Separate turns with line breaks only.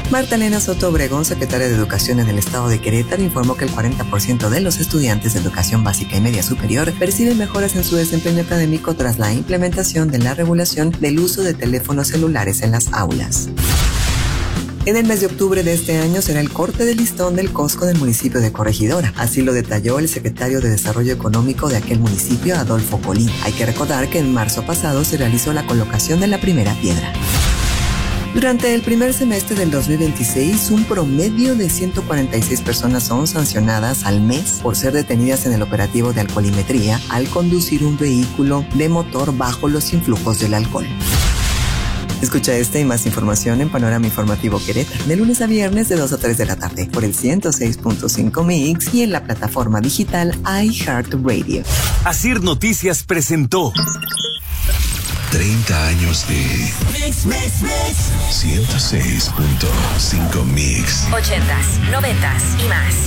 Marta Elena Soto Obregón, secretaria de Educación en el Estado de Querétaro, informó que el 40% de los estudiantes de educación básica y media superior perciben mejoras en su desempeño académico tras la implementación de la regulación del uso de teléfonos celulares en las aulas. En el mes de octubre de este año será el corte de listón del Costco del municipio de Corregidora. Así lo detalló el secretario de Desarrollo Económico de aquel municipio, Adolfo Colín. Hay que recordar que en marzo pasado se realizó la colocación de la primera piedra. Durante el primer semestre del 2026, un promedio de 146 personas son sancionadas al mes por ser detenidas en el operativo de alcoholimetría al conducir un vehículo de motor bajo los influjos del alcohol. Escucha esta y más información en Panorama Informativo Querétaro, de lunes a viernes de 2 a 3 de la tarde, por el 106.5 MX y en la plataforma digital iHeartRadio.
Asir Noticias presentó
30 años de Mix. 106.5 Mix.
80s, 90s y más.